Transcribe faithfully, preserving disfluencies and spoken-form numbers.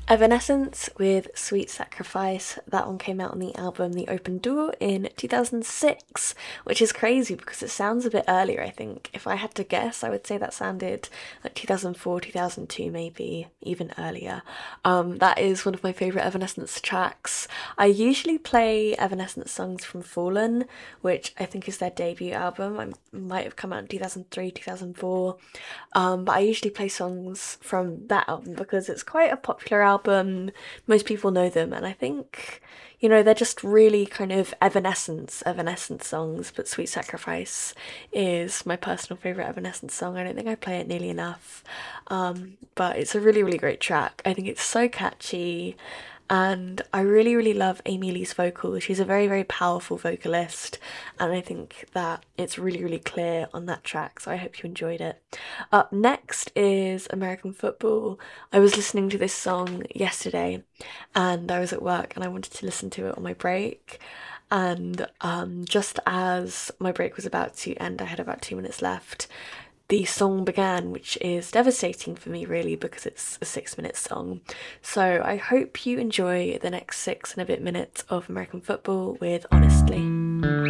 Evanescence with Sweet Sacrifice. That one came out on the album The Open Door in two thousand six, which is crazy because it sounds a bit earlier, I think. If I had to guess, I would say that sounded like two thousand four, two thousand two, maybe even earlier. Um, that is one of my favourite Evanescence tracks. I usually play Evanescence songs from Fallen, which I think is their debut album. I might have come out in two thousand three, two thousand four. Um, but I usually play songs from that album because it's quite a popular album. Most people know them, and I think, you know, they're just really kind of Evanescence, Evanescence songs. But Sweet Sacrifice is my personal favourite Evanescence song. I don't think I play it nearly enough. Um, but it's a really, really great track. I think it's so catchy. And I really, really love Amy Lee's vocals. She's a very, very powerful vocalist, and I think that it's really, really clear on that track. So I hope you enjoyed it. Up next is American Football. I was listening to this song yesterday, and I was at work, and I wanted to listen to it on my break. And um, just as my break was about to end, I had about two minutes left, the song began, which is devastating for me, really, because it's a six minute song. So I hope you enjoy the next six and a bit minutes of American Football with Honestly.